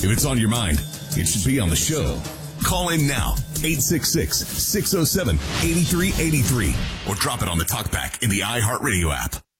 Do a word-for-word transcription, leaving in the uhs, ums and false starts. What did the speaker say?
If it's on your mind, it should be on the show. Call in now, eight six six, six oh seven, eight three eight three, or drop it on the talkback in the iHeartRadio app.